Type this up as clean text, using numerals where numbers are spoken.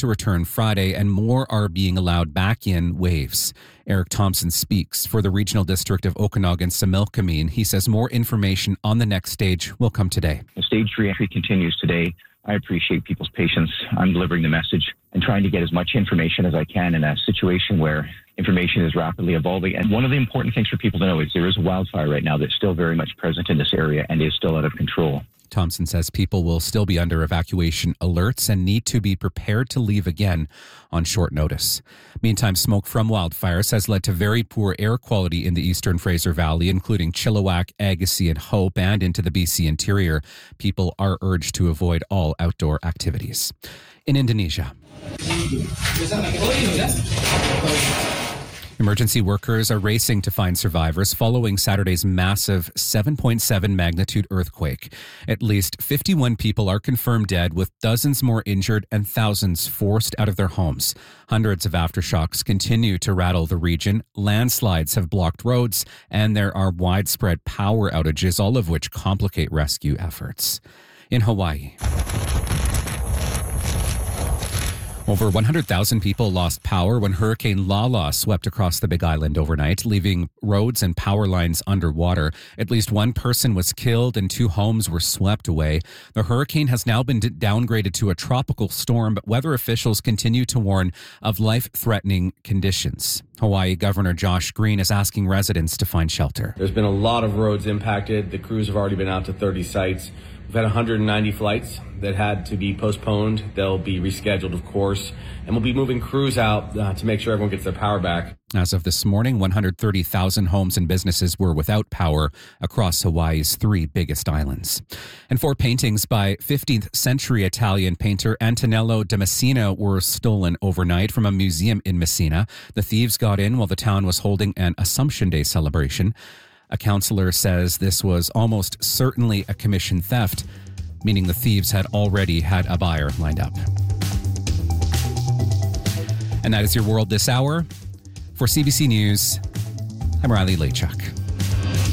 to return Friday, and more are being allowed back in waves. Eric Thompson speaks for the Regional District of Okanagan-Similkameen. He says more information on the next stage will come today. The stage 3 entry continues today. I appreciate people's patience. I'm delivering the message and trying to get as much information as I can in a situation where information is rapidly evolving. And one of the important things for people to know is there is a wildfire right now that's still very much present in this area and is still out of control. Thompson says people will still be under evacuation alerts and need to be prepared to leave again on short notice. Meantime, smoke from wildfires has led to very poor air quality in the eastern Fraser Valley, including Chilliwack, Agassiz, and Hope, and into the BC interior. People are urged to avoid all outdoor activities. In Indonesia, emergency workers are racing to find survivors following Saturday's massive 7.7 magnitude earthquake. At least 51 people are confirmed dead, with dozens more injured and thousands forced out of their homes. Hundreds of aftershocks continue to rattle the region. Landslides have blocked roads, and there are widespread power outages, all of which complicate rescue efforts. In Hawaii, over 100,000 people lost power when Hurricane Lala swept across the Big Island overnight, leaving roads and power lines underwater. At least one person was killed and 2 homes were swept away. The hurricane has now been downgraded to a tropical storm, but weather officials continue to warn of life-threatening conditions. Hawaii Governor Josh Green is asking residents to find shelter. There's been a lot of roads impacted. The crews have already been out to 30 sites. We've had 190 flights that had to be postponed. They'll be rescheduled, of course, and we'll be moving crews out to make sure everyone gets their power back. As of this morning, 130,000 homes and businesses were without power across Hawaii's 3 biggest islands. And 4 paintings by 15th century Italian painter Antonello de Messina were stolen overnight from a museum in Messina. The thieves got in while the town was holding an Assumption Day celebration. A counselor says this was almost certainly a commission theft, meaning the thieves had already had a buyer lined up. And that is your world this hour. For CBC News, I'm Riley Lachuk.